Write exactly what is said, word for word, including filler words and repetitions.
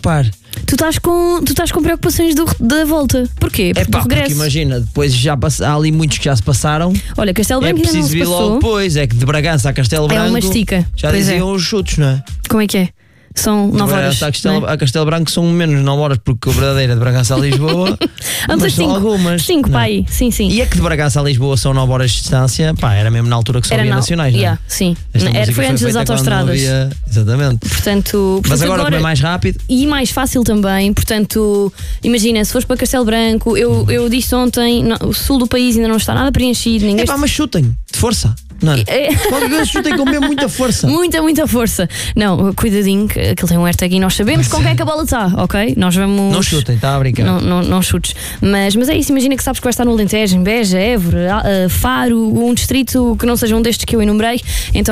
preocupar. Tu estás com, tu estás com preocupações do, da volta. Porquê? É Porque pá, do regresso. porque imagina, depois já pass... há ali muitos que já se passaram. Olha, Castelo É Branco ainda não preciso se vir passou. logo depois. É que de Bragança a Castelo Branco É uma estica. já Pois diziam é. os chutos, não é? Como é que é? São De nove horas. Bragança a Castelo, não é? a Castelo Branco são menos nove horas, porque o verdadeiro é de Bragança a Lisboa. Antes mas são cinco. algumas. Cinco, não é? pá aí. Sim, sim. E é que de Bragança a Lisboa são nove horas de distância. Pá, era mesmo na altura que só Era havia na- nacionais, não é? yeah, sim. Esta Era, música foi antes das feita quando não autoestradas. havia- Exatamente. Portanto, Mas portanto, agora, como é mais rápido. E mais fácil também, portanto, imagina, se fores para Castelo Branco, eu, eu disse ontem, não, o sul do país ainda não está nada preenchido, ninguém É pá, mas chutem, de força. Não é? É. Qualquer coisa chutem com mesmo muita força. Muita, muita força. Não, cuidadinho, que aquilo tem um hashtag e nós sabemos com quem é que a bola está, ok? Nós vamos. Não chutem, está a brincar. Não, não, não chutes. Mas, mas é isso, imagina que sabes que vai estar no Alentejo, em Beja, Évora, ah, Faro, um distrito que não seja um destes que eu enumerei. Então